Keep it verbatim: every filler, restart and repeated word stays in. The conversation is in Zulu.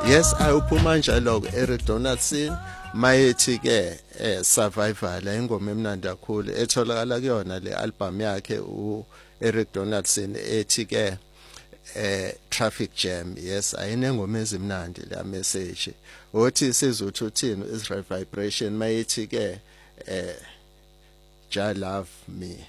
Yes, ayuphuma njalo Eric Donaldson mayethi ke eh, survival ingoma emnandi kakhulu etholakala kuyona le album yakhe u Eric Donaldson ethi ke eh traffic jam. Yes, ayinengoma ezimnandi la message othi sizuthu uthini Israel vibration mayethi ke eh ja love me.